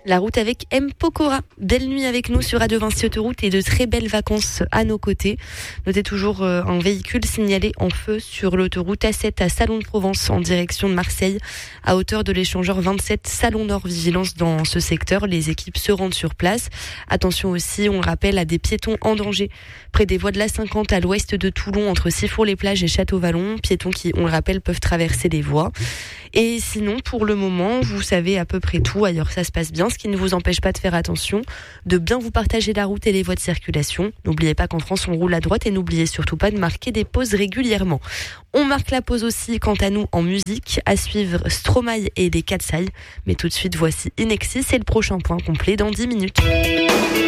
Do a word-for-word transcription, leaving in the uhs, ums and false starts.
La route avec M. Pokora. Belle nuit avec nous sur Radio Vinci Autoroute et de très belles vacances à nos côtés. Notez toujours un véhicule signalé en feu sur l'autoroute A sept à Salon de Provence en direction de Marseille à hauteur de l'échangeur vingt-sept Salon Nord. Vigilance dans ce secteur. Les équipes se rendent sur place. Attention aussi, on le rappelle, à des piétons en danger près des voies de l'A cinquante à l'ouest de Toulon entre Sifour-les-Plages et Château-Vallon. Piétons qui, on le rappelle, peuvent traverser les voies. Et sinon, pour le moment, vous savez à peu près tout. Ailleurs, ça se passe bien, ce qui ne vous empêche pas de faire attention, de bien vous partager la route et les voies de circulation. N'oubliez pas qu'en France, on roule à droite et n'oubliez surtout pas de marquer des pauses régulièrement. On marque la pause aussi, quant à nous, en musique. À suivre Stromae et les Katsai. Mais tout de suite, voici Inexis. C'est le prochain point complet dans dix minutes.